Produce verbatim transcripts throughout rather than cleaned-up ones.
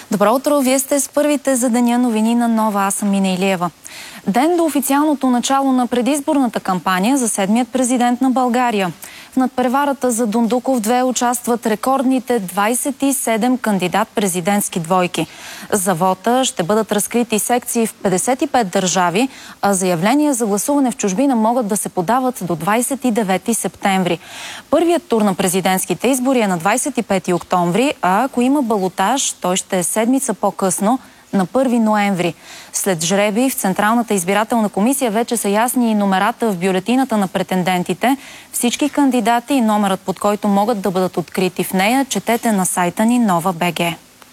Добро утро! Вие сте с първите за деня новини на Нова. Аз съм Мина Илиева. Ден до официалното начало на предизборната кампания за седмият президент на България. В надпреварата за Дондуков две участват рекордните двадесет и седем кандидат-президентски двойки. За вота ще бъдат разкрити секции в петдесет и пет държави, а заявления за гласуване в чужбина могат да се подават до двадесет и девети септември. Първият тур на президентските избори е на двадесет и пети октомври, а ако има балотаж, той ще е седмица по-късно, на първи ноември. След жребий в Централната избирателна комисия вече са ясни и номерата в бюлетината на претендентите. Всички кандидати и номерът, под който могат да бъдат открити в нея, четете на сайта ни Нова точка бг.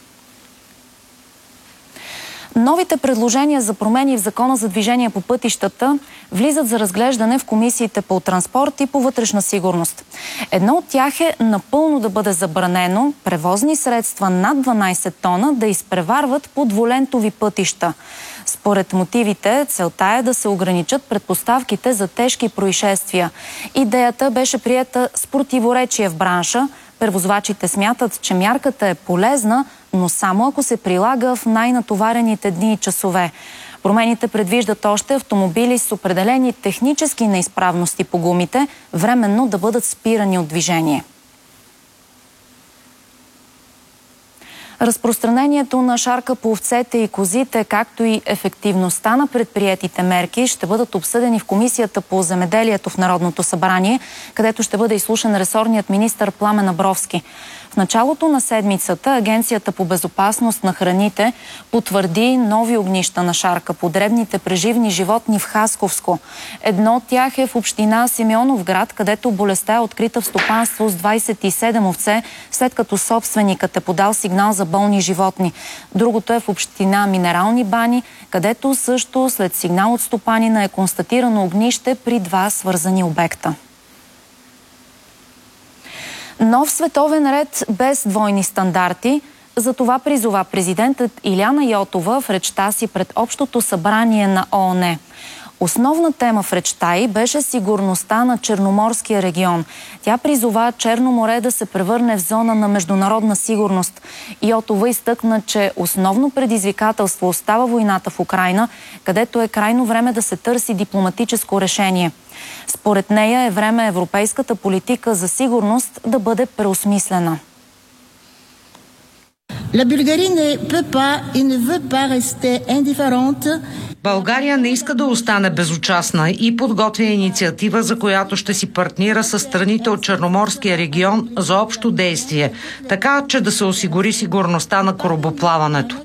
Новите предложения за промени в Закона за движение по пътищата влизат за разглеждане в комисиите по транспорт и по вътрешна сигурност. Едно от тях е напълно да бъде забранено превозни средства над дванадесет тона да изпреварват по двулентови пътища. Според мотивите, целта е да се ограничат предпоставките за тежки происшествия. Идеята беше приета с противоречие в бранша. Превозвачите смятат, че мярката е полезна, но само ако се прилага в най-натоварените дни и часове. Промените предвиждат още автомобили с определени технически неизправности по гумите временно да бъдат спирани от движение. Разпространението на шарка по овцете и козите, както и ефективността на предприетите мерки ще бъдат обсъдени в Комисията по земеделието в Народното събрание, където ще бъде изслушан ресорният министър Пламен Абровски. В началото на седмицата Агенцията по безопасност на храните потвърди нови огнища на шарка по дребните преживни животни в Хасковско. Едно от тях е в община Симеоновград, където болестта е открита в стопанство с двадесет и седем овце, след като собственикът е подал сигнал за болни животни. Другото е в община Минерални бани, където също след сигнал от стопанина е констатирано огнище при два свързани обекта. Нов световен ред без двойни стандарти. За това призова президентът Иляна Йотова в речта си пред Общото събрание на ООН. Основна тема в речта й беше сигурността на Черноморския регион. Тя призова Черно море да се превърне в зона на международна сигурност. Йотова изтъкна, че основно предизвикателство остава войната в Украйна, където е крайно време да се търси дипломатическо решение. Според нея е време европейската политика за сигурност да бъде преосмислена. България не иска да остане безучастна и подготвя инициатива, за която ще си партнира с страните от Черноморския регион за общо действие, така че да се осигури сигурността на корабоплаването.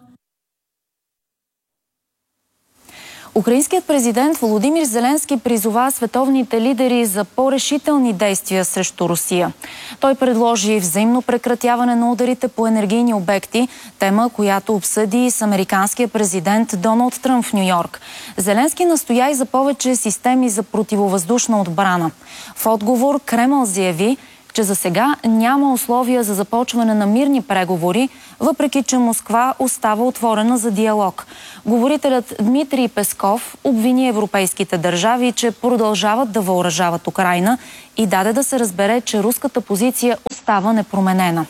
Украинският президент Володимир Зеленски призова световните лидери за по-решителни действия срещу Русия. Той предложи взаимно прекратяване на ударите по енергийни обекти, тема, която обсъди с американския президент Доналд Тръмп в Ню-Йорк. Зеленски настоя и за повече системи за противовъздушна отбрана. В отговор Кремъл заяви, че за сега няма условия за започване на мирни преговори, въпреки че Москва остава отворена за диалог. Говорителят Дмитрий Песков обвини европейските държави, че продължават да въоръжават Украйна и даде да се разбере, че руската позиция остава непроменена.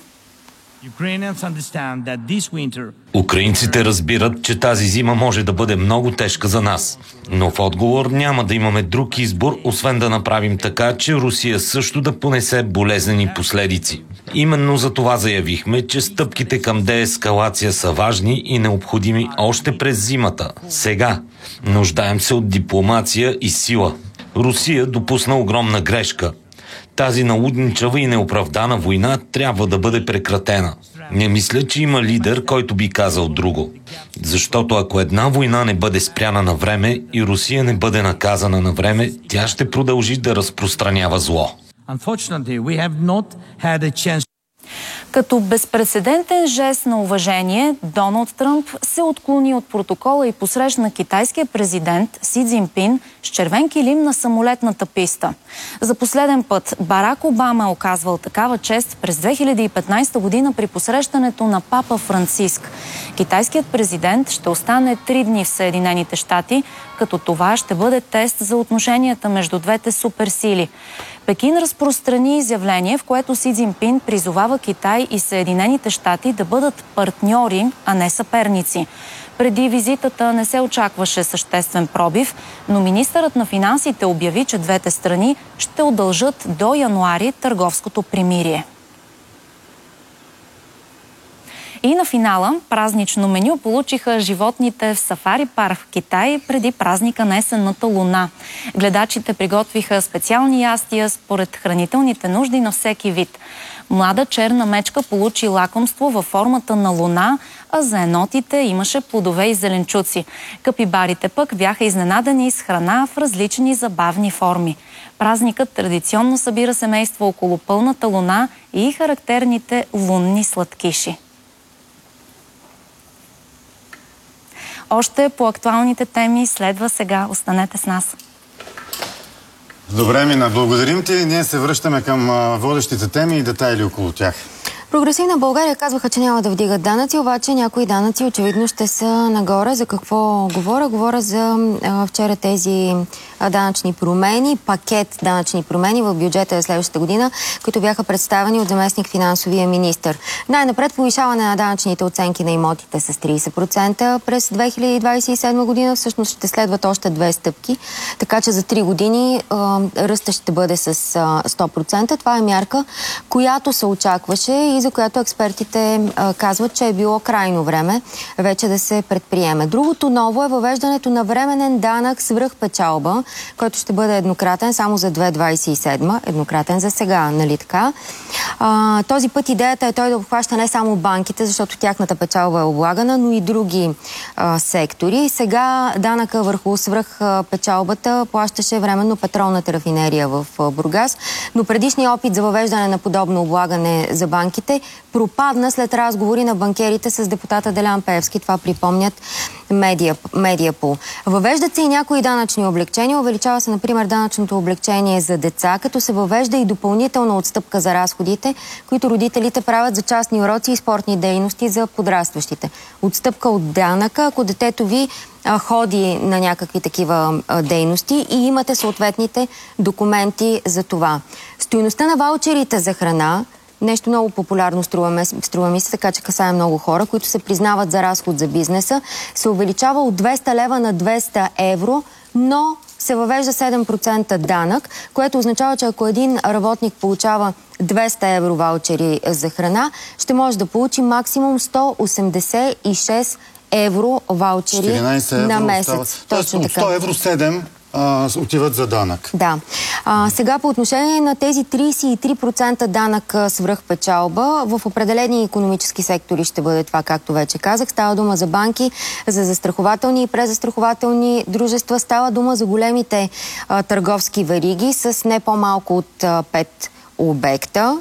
Украинците разбират, че тази зима може да бъде много тежка за нас. Но в отговор няма да имаме друг избор, освен да направим така, че Русия също да понесе болезнени последици. Именно за това заявихме, че стъпките към деескалация са важни и необходими още през зимата. Сега нуждаем се от дипломация и сила. Русия допусна огромна грешка. Тази налудничава и неоправдана война трябва да бъде прекратена. Не мисля, че има лидер, който би казал друго. Защото ако една война не бъде спряна на време и Русия не бъде наказана на време, тя ще продължи да разпространява зло. Като безпрецедентен жест на уважение, Доналд Тръмп се отклони от протокола и посрещна китайския президент Си Цзинпин с червен килим на самолетната писта. За последен път Барак Обама е оказвал такава чест през две хиляди и петнадесета година при посрещането на папа Франциск. Китайският президент ще остане три дни в Съединените щати, като това ще бъде тест за отношенията между двете суперсили. Пекин разпространи изявление, в което Си Цзинпин призовава Китай и Съединените щати да бъдат партньори, а не съперници. Преди визитата не се очакваше съществен пробив, но министърът на финансите обяви, че двете страни ще удължат до януари търговското примирие. И на финала празнично меню получиха животните в сафари парк в Китай преди празника на есенната луна. Гледачите приготвиха специални ястия според хранителните нужди на всеки вид. Млада черна мечка получи лакомство във формата на луна, а за енотите имаше плодове и зеленчуци. Капибарите пък бяха изненадани с храна в различни забавни форми. Празникът традиционно събира семейство около пълната луна и характерните лунни сладкиши. Още по актуалните теми следва сега. Останете с нас. Добре, Мина, благодарим ти. Ние се връщаме към водещите теми и детайли около тях. Прогресивна България казваха, че няма да вдигат данъци, обаче някои данъци очевидно ще са нагоре. За какво говоря? Говоря за а, вчера тези а, данъчни промени, пакет данъчни промени в бюджета за следващата година, които бяха представени от заместник финансовия министър. Най-напред повишаване на данъчните оценки на имотите с трийсет процента през две хиляди двадесет и седма година. Всъщност ще следват още две стъпки, така че за три години а, ръстът ще бъде с а, сто процента. Това е мярка, която се очакваше и за която експертите а, казват, че е било крайно време вече да се предприеме. Другото ново е въвеждането на временен данък свръхпечалба, който ще бъде еднократен само за две хиляди двадесет и седма. Еднократен за сега, нали така? А, този път идеята е той да обхваща не само банките, защото тяхната печалба е облагана, но и други а, сектори. Сега данъка върху свръхпечалбата плащаше временно петролната рафинерия в а, Бургас, но предишният опит за въвеждане на подобно облагане за банките пропадна след разговори на банкерите с депутата Делян Пеевски. Това припомнят медиа, Медиапол. Въвеждат се и някои данъчни облегчения. Увеличава се, например, данъчното облегчение за деца, като се въвежда и допълнителна отстъпка за разходите, които родителите правят за частни уроци и спортни дейности за подрастващите. Отстъпка от данъка, ако детето ви а, ходи на някакви такива а, дейности и имате съответните документи за това. Стойността на ваучерите за храна, нещо много популярно струва, струва ми се, така че касае много хора, които се признават за разход за бизнеса, се увеличава от двеста лева на двеста евро, но се въвежда седем процента данък, което означава, че ако един работник получава двеста евро ваучери за храна, ще може да получи максимум сто осемдесет и шест евро ваучери на месец. Точно така. сто евро седем А, отиват за данък. Да. А, сега по отношение на тези трийсет и три процента данък свръхпечалба, в определени икономически сектори ще бъде това, както вече казах. Става дума за банки, за застрахователни и презастрахователни дружества. Става дума за големите а, търговски вериги с не по-малко от а, пет обекта.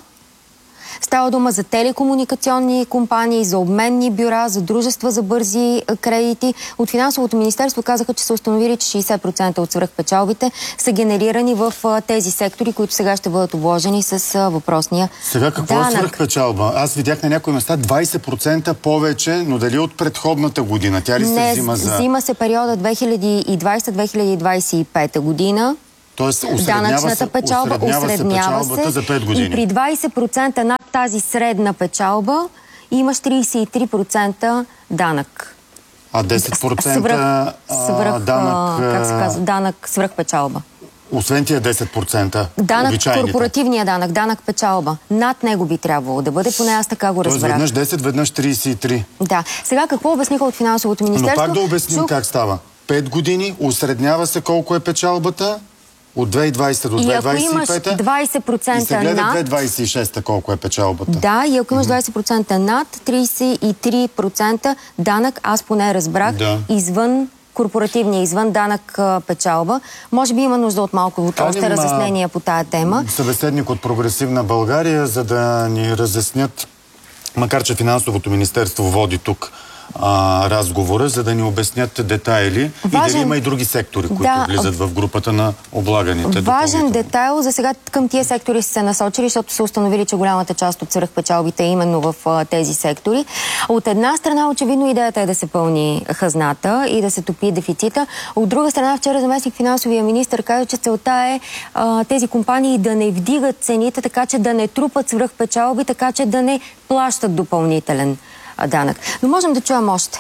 Става дума за телекомуникационни компании, за обменни бюра, за дружества за бързи кредити. От Финансовото министерство казаха, че са установили, че шейсет процента от свръхпечалбите са генерирани в тези сектори, които сега ще бъдат обложени с въпросния Сега какво данък. е свръхпечалба? Аз видях на някои места двадесет процента повече, но дали от предходната година? Тя ли се Не, взима за... взима се периода две хиляди и двадесета - две хиляди двадесет и пета година. Тоест, усреднява данъчната се, печалба усреднява усреднява се печалбата се за пет години. И при двадесет процента над тази средна печалба имаш трийсет и три процента данък. А десет процента свръх, свръх, данък... как се казва? Данък свръхпечалба. Освен тия десет процента Данък, обичайните. корпоративния данък, данък печалба. Над него би трябвало да бъде, поне аз така го Тоест разбрах. веднъж десет, веднъж трийсет и три. Да. Сега какво обясниха от Финансовото министерство? Но пак да обясним Чух... как става. Пет години, усреднява се колко е печалбата от две хиляди и двадесета до две хиляди двадесет и пета. И ако имаш двадесет процента и се гледа над... две хиляди двадесет и шеста колко е печалбата. Да, и ако имаш двадесет процента над, трийсет и три процента данък, аз поне разбрах, да. извън корпоративния, извън данък печалба. Може би има нужда от малко от още разяснения по тая тема. Събеседник от Прогресивна България, за да ни разяснят, макар че Финансовото министерство води тук а, разговора, за да ни обяснят детайли важен... и дали има и други сектори, които да, влизат в групата на облаганите. Важен детайл. За сега към тия сектори са се насочили, защото са установили, че голямата част от свръхпечалбите е именно в а, тези сектори. От една страна, очевидно, идеята е да се пълни хазната и да се топи дефицита. От друга страна, вчера заместник финансовия министър каза, че целта е а, тези компании да не вдигат цените, така че да не трупат свръхпечалби, така че да не плащат допълнителен а, данък. Но можем да чуем още.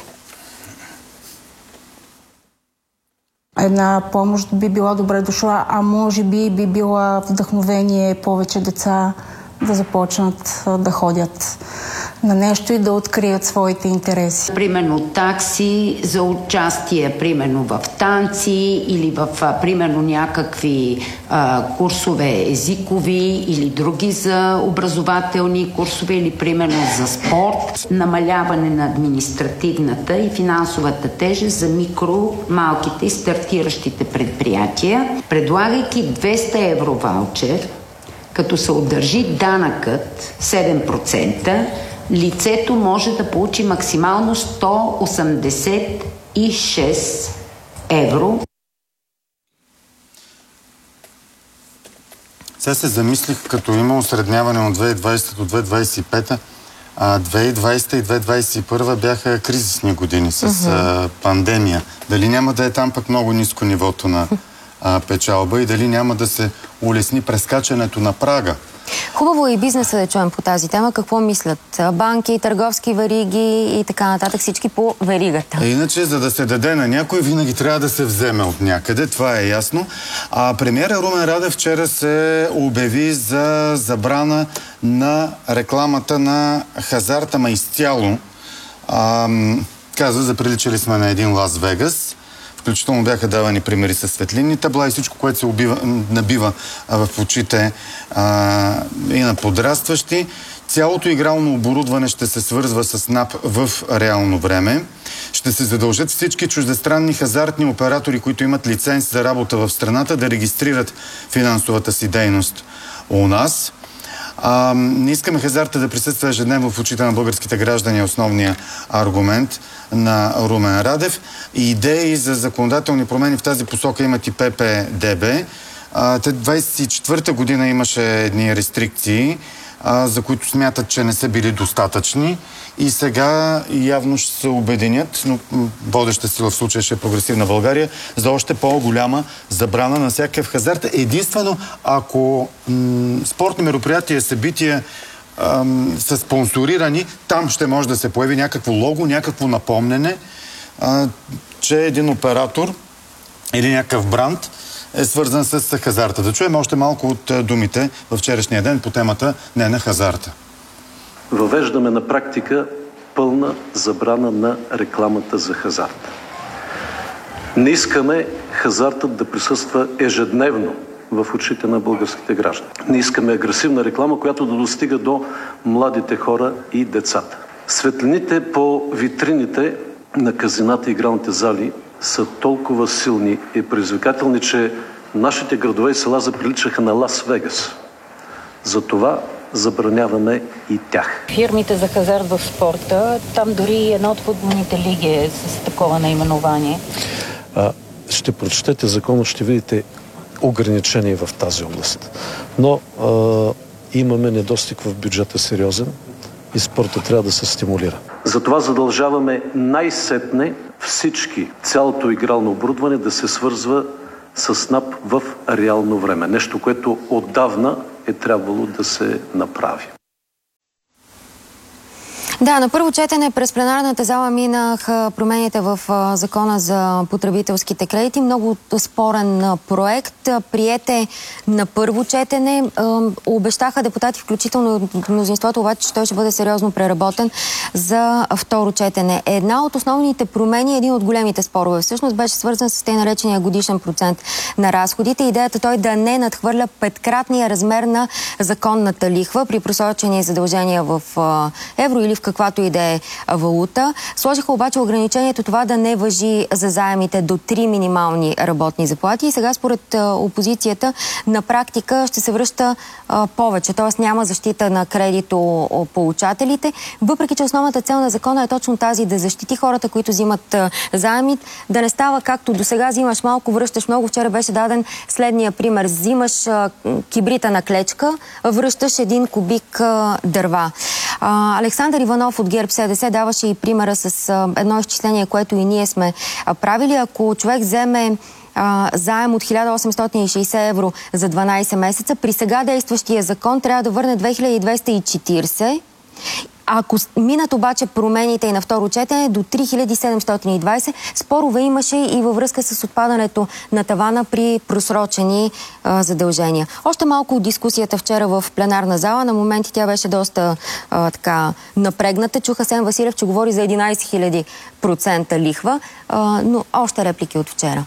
Една помощ би била добре дошла, а може би би била вдъхновение повече деца да започнат да ходят на нещо и да открият своите интереси. Примерно такси за участие, примерно в танци или в, а, примерно, някакви а, курсове езикови или други за образователни курсове или примерно за спорт. Намаляване на административната и финансовата тежест за микро, малките и стартиращите предприятия. Предлагайки двеста евро ваучер, като се удържи данъкът седем процента, лицето може да получи максимално сто осемдесет и шест евро. Сега се замислих, като има осредняване от две хиляди и двадесета до две хиляди двадесет и пета, а две хиляди и двадесета и две хиляди двадесет и първа бяха кризисни години с uh-huh. а, пандемия. Дали няма да е там пък много ниско нивото на а, печалба и дали няма да се улесни прескачането на прага? Хубаво е и бизнеса да чуем по тази тема. Какво мислят банки, търговски вериги и така нататък, всички по веригата? Иначе, за да се даде на някой, винаги трябва да се вземе от някъде. Това е ясно. А премиера Румен Радев вчера се обяви за забрана на рекламата на хазарта, ма изцяло. А, каза, заприличали сме на един Лас Вегас. Включително бяха давани примери с светлинни табла и всичко, което се убива, набива а, в очите а, и на подрастващи. Цялото игрално оборудване ще се свързва с НАП в реално време. Ще се задължат всички чуждестранни хазартни оператори, които имат лиценз за работа в страната, да регистрират финансовата си дейност у нас. А, не искаме хазарта да присъства ежедневно в очите на българските граждани, е основният аргумент на Румен Радев. И идеи за законодателни промени в тази посока имат и П П Д Б. А, те двадесет и четвърта година имаше едни рестрикции, а, за които смятат, че не са били достатъчни. И сега явно ще се обединят, но водеща сила в случая ще е Прогресивна България, за още по-голяма забрана на всякакъв хазарт. Единствено, ако м- спортни мероприятия, събития ам, са спонсорирани, там ще може да се появи някакво лого, някакво напомнене, а, че един оператор или някакъв бранд е свързан с хазарта. Да чуем още малко от думите във вчерашния ден по темата не на хазарта. Въвеждаме на практика пълна забрана на рекламата за хазарта. Не искаме хазартът да присъства ежедневно в очите на българските граждани. Не искаме агресивна реклама, която да достига до младите хора и децата. Светлините по витрините на казината и игралните зали са толкова силни и предизвикателни, че нашите градове и села заприличаха на Лас Вегас. Затова забраняваме и тях. Фирмите за хазарт в спорта, там дори една от футболните лиги е с такова наименование. А, ще прочетете закона, ще видите ограничения в тази област. Но а, имаме недостиг в бюджета сериозен и спорта трябва да се стимулира. Затова задължаваме най-сетне всички, цялото игрално оборудване да се свързва с НАП в реално време. Нещо, което отдавна е трябвало да се направи. Да, на първо четене през пленарната зала минаха промените в закона за потребителските кредити. Много спорен проект. Приете на първо четене. Обещаха депутати, включително мнозинството, обаче, че той ще бъде сериозно преработен за второ четене. Една от основните промени, един от големите спорове, всъщност беше свързан с тъй наречения годишен процент на разходите. Идеята той да не надхвърля петкратния размер на законната лихва при просрочени задължения в евро или в каквато и да е валута. Сложиха обаче ограничението това да не важи за заемите до три минимални работни заплати и сега според опозицията на практика ще се връща а, повече, т.е. няма защита на кредитополучателите, въпреки че основната цел на закона е точно тази да защити хората, които взимат а, заеми, да не става както до сега, взимаш малко, връщаш много. Вчера беше даден следния пример. Взимаш а, кибрита на клечка, връщаш един кубик а, дърва. А, Александър Иванов от ГЕРБ СДС даваше и примера с а, едно изчисление, което и ние сме а, правили. Ако човек вземе а, заем от хиляда осемстотин и шейсет евро за дванайсет месеца, при сега действащия закон трябва да върне две хиляди двеста и четирийсет. Ако минат обаче промените и на второ четене до три хиляди седемстотин и двайсет, спорове имаше и във връзка с отпадането на тавана при просрочени а, задължения. Още малко от дискусията вчера в пленарна зала. На моменти тя беше доста а, така напрегната. Чуха Асен Василев, че говори за единайсет хиляди процента лихва, а, но още реплики от вчера.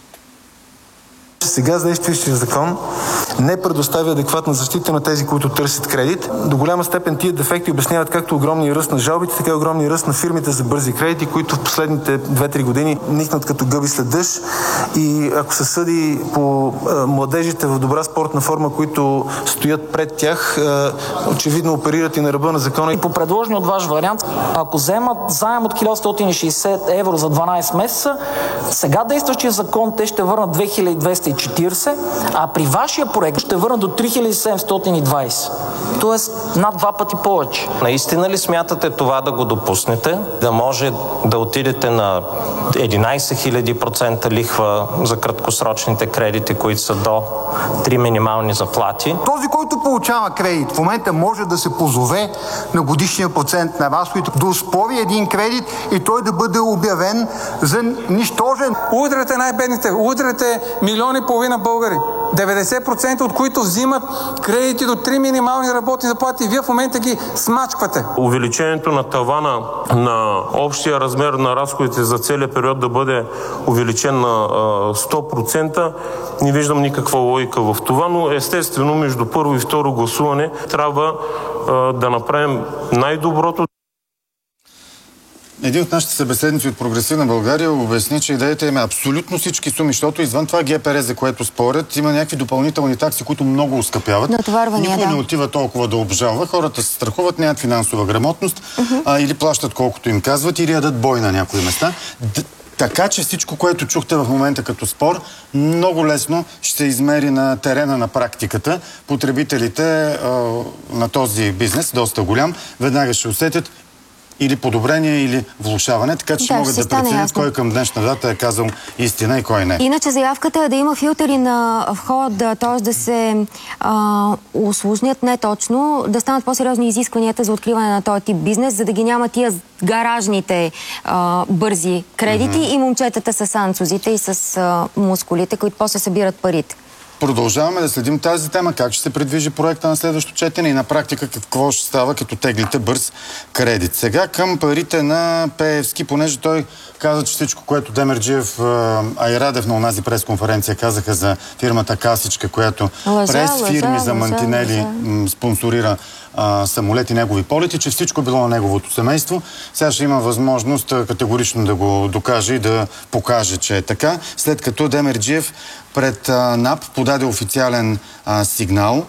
Сега действащия закон не предоставя адекватна защита на тези, които търсят кредит. До голяма степен тия дефекти обясняват както огромния ръст на жалбите, така и огромния ръст на фирмите за бързи кредити, които в последните две-три години никнат като гъби след дъжд. И ако се съди по а, младежите в добра спортна форма, които стоят пред тях, а, очевидно оперират и на ръба на закона. И по предложение от ваш вариант, ако вземат заем от хиляда осемстотин и шейсет евро за дванайсет месеца, сега действащия закон те ще върнат две хиляди двеста и четирийсет, а при вашия проект ще върнат до три хиляди седемстотин и двайсет. Тоест над два пъти повече. Наистина ли смятате това да го допуснете? Да може да отидете на единайсет хиляди процента лихва за краткосрочните кредити, които са до три минимални заплати? Този, който получава кредит, в момента може да се позове на годишния процент на разходите, да оспори един кредит и той да бъде обявен за нищожен. Удрете най-бедните, удрете милиони и половина българи, деветдесет процента от които взимат кредити до три минимални работни заплати и вие в момента ги смачквате. Увеличението на тавана на общия размер на разходите за целия период да бъде увеличен на сто процента, не виждам никаква логика в това, но естествено между първо и второ гласуване трябва да направим най-доброто. Един от нашите събеседници от Прогресивна България обясни, че идеята им е абсолютно всички суми, защото извън това ГПР, за което спорят, има някакви допълнителни такси, които много ускъпяват. Натоварвания, Никой да. не отива толкова да обжалва. Хората се страхуват, нямат финансова грамотност, uh-huh. а, или плащат колкото им казват, или ядат бой на някои места. Д- така че всичко, което чухте в момента като спор, много лесно ще се измери на терена на практиката. Потребителите а, на този бизнес, доста голям, веднага ще усетят или подобрение, или влошаване, така че да, могат да преценят кой към днешна дата е казал истина и кой не. Иначе заявката е да има филтъри на вход, т.е. да се а, усложнят не точно, да станат по-сериозни изискванията за откриване на този тип бизнес, за да ги няма тия гаражните а, бързи кредити mm-hmm. и момчетата с анцузите и с а, мускулите, които после събират парите. Продължаваме да следим тази тема, как ще се предвижи проекта на следващото четене и на практика какво ще става, като теглите бърз кредит. Сега към парите на Пеевски, понеже той каза, че всичко, което Демерджиев, а и Радев на онази пресконференция казаха за фирмата Касичка, която лъжа, през фирми лъжа, за мантинели лъжа. спонсорира а, самолети, негови полети, че всичко било на неговото семейство. Сега ще има възможност категорично да го докаже и да покаже, че е така, след като Демерджиев пред а, НАП подаде официален а, сигнал,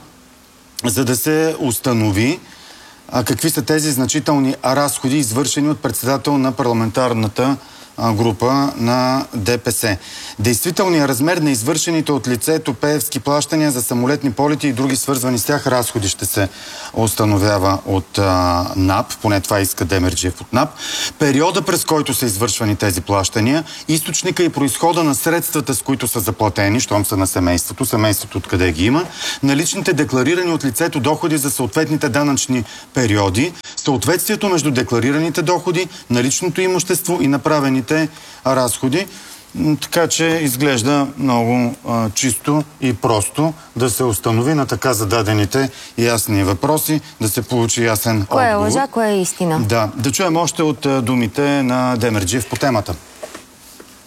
за да се установи а, какви са тези значителни разходи, извършени от председател на парламентарната а, група на ДПС. Действителният размер на извършените от лицето Пеевски плащания за самолетни полети и други свързвани с тях разходи ще се установява от а, НАП, поне това иска Демерджиев от НАП. Периода, през който са извършвани тези плащания, източника и произхода на средствата, с които са заплатени, щом са на семейството, семейството откъде ги има, наличните декларирани от лицето доходи за съответните данъчни периоди, съответствието между декларираните доходи, наличното имущество и направените разходи. Така че изглежда много а, чисто и просто да се установи на така зададените ясни въпроси, да се получи ясен кое отговор. Кое е лъжа, кое е истина? Да, да чуем още от а, думите на Демерджиев по темата.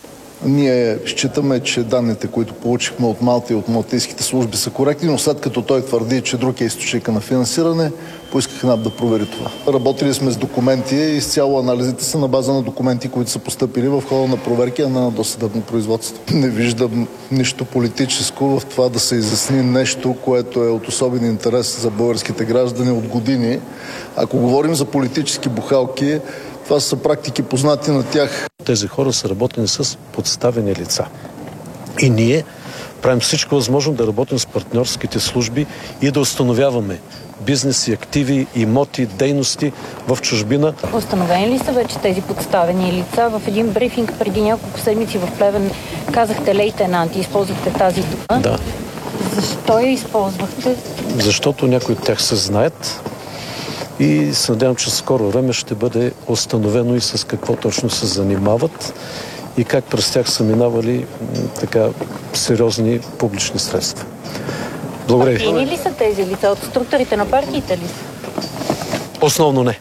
Ние считаме, че данните, които получихме от Малта и от малтийските служби са коректни, но след като той твърди, че друг е източника на финансиране, поисках НАП да провери това. Работили сме с документи и изцяло анализите са на база на документи, които са постъпили в хода на проверки, а не на досъдебно производство. Не виждам нищо политическо в това да се изясни нещо, което е от особен интерес за българските граждани от години. Ако говорим за политически бухалки, това са практики познати на тях. Тези хора са работени с подставени лица. И ние правим всичко възможно да работим с партньорските служби и да установяваме бизнеси, активи, имоти, дейности в чужбина. Установени ли са вече тези подставени лица? В един брифинг преди няколко седмици в Плевен казахте лейтенант и използвахте тази дума. Да. Защо я използвахте? Защото някои от тях се знаят и се надявам, че в скоро време ще бъде установено и с какво точно се занимават и как през тях са минавали така сериозни публични средства. Благодаря ви. Партийни ли са тези лица? От структурите на партиите ли са? Основно не.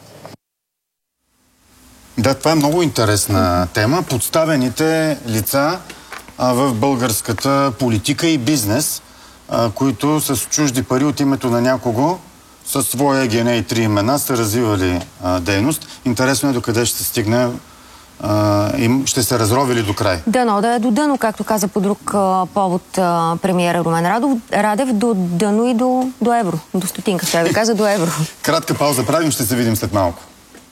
Да, това е много интересна тема. Подставените лица а, в българската политика и бизнес, а, които с чужди пари от името на някого със своя ЕГН и три имена са развивали а, дейност. Интересно е докъде ще се стигне а, и ще се разрови ли до край. Дано да е до дъно, както каза по друг а, повод а, премиера Румен Радов, Радев, до дъно и до, до евро. До стотинка, ще ви каза до евро. Кратка пауза правим, ще се видим след малко.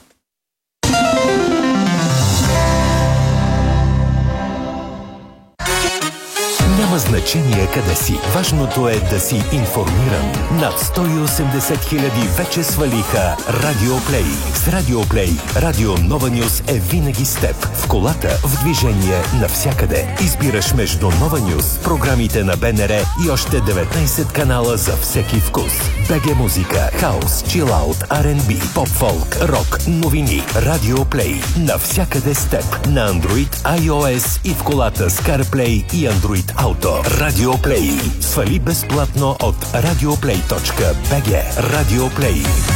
Няма значение къде си. Важното е да си информиран. Над сто и осемдесет хиляди вече свалиха Радио Плей. С Радио Плей Радио Нова Нюз е винаги с теб. В колата, в движение, навсякъде. Избираш между Нова Нюз, програмите на БНР и още деветнайсет канала за всеки вкус. БГ музика, хаус, чилаут, Ар енд Би, поп-фолк, рок, новини. Радио Плей. Навсякъде с теб. На Android, iOS и в колата с CarPlay и Android Auto. Радио Плей. Свали безплатно от радиоплей точка би джи. Радио Плей.